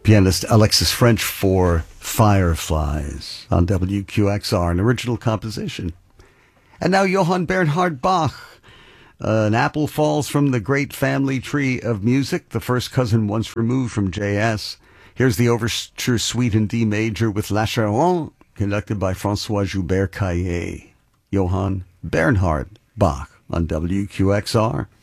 pianist Alexis French for Fireflies on WQXR, an original composition. And now Johann Bernhard Bach. An apple falls from the great family tree of music, the first cousin once removed from J.S. Here's the Overture Suite in D major with La Charonne, conducted by François Joubert Caillé. Johann Bernhard Bach on WQXR.